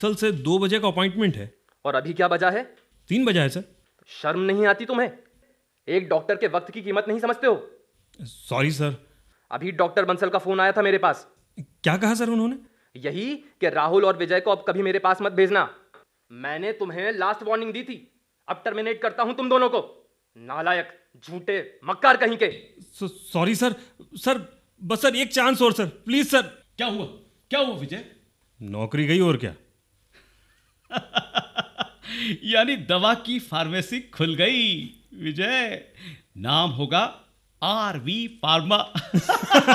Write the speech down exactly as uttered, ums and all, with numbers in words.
कल से दो बजे का अपॉइंटमेंट है। और अभी क्या बजा है? तीन बजा है सर। शर्म नहीं आती तुम्हें? एक डॉक्टर के वक्त की कीमत नहीं समझते हो? Sorry sir. अभी डॉक्टर बंसल का फोन आया था मेरे पास। क्या कहा सर उन्होंने? यही कि राहुल और विजय को अब कभी मेरे पास मत भेजना। मैंने तुम्हें लास्ट वार्निंग दी थी, अब टर्मिनेट करता हूं तुम दोनों को। नालायक, झूठे, मक्कार कहीं के। Sorry sir. सर बस सर एक चांस और सर, प्लीज सर। क्या हुआ? क्या हुआ विजय? नौकरी गई और क्या। यानी दवा की फार्मेसी खुल गई विजय। नाम होगा आर वी फार्मा।